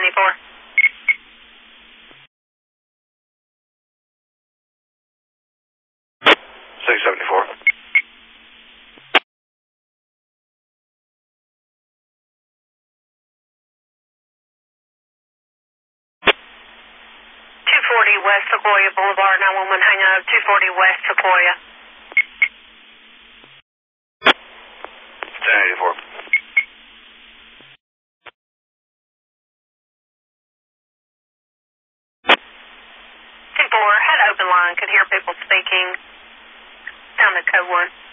674. 674. 240 West Sequoia Boulevard, 911, hang up, 240 West Sequoia. 1084. 2-4, had open line, could hear people speaking. Down to code 1.